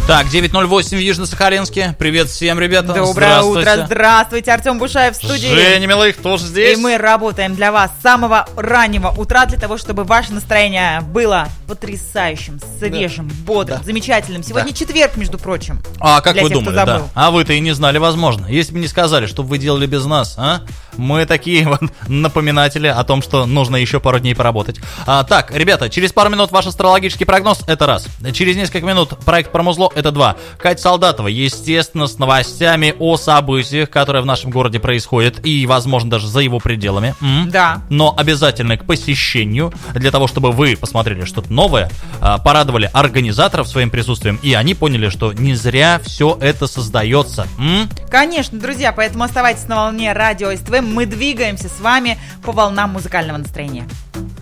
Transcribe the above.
Так, 9:08 в Южно-Сахалинске. Привет всем, ребята. Доброе утро. Здравствуйте. Артем Бушаев в студии. Женя Милых тоже здесь. И мы работаем для вас с самого раннего утра, для того, чтобы ваше настроение было потрясающим, свежим, бодрым, замечательным. Сегодня четверг, между прочим. А как вы думали, да? А вы-то и не знали, возможно. Если бы не сказали, что вы делали без нас, а? Мы такие вот напоминатели о том, что нужно еще пару дней поработать. Так, ребята, через пару минут ваш астрологический прогноз, это раз. Через несколько минут проект про музло, это два. Катя Солдатова, естественно, с новостями о событиях, которые в нашем городе происходят, и, возможно, даже за его пределами. Да. Но обязательно к посещению, для того, чтобы вы посмотрели что-то новое, порадовали организаторов своим присутствием, и они поняли, что не зря все это создается. Конечно, друзья, поэтому оставайтесь на волне радио СТВ. Мы двигаемся с вами по волнам музыкального настроения.